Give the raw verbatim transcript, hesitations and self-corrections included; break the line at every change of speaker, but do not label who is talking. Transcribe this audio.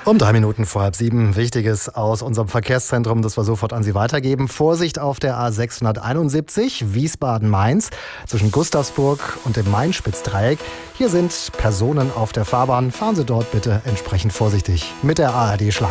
Um drei Minuten vor halb sieben. Wichtiges aus unserem Verkehrszentrum, das wir sofort an Sie weitergeben. Vorsicht auf der A sechshunderteinundsiebzig, Wiesbaden-Mainz, zwischen Gustavsburg und dem Main-Spitz-Dreieck. Hier sind Personen auf der Fahrbahn. Fahren Sie dort bitte entsprechend vorsichtig mit der A R D-Schlag.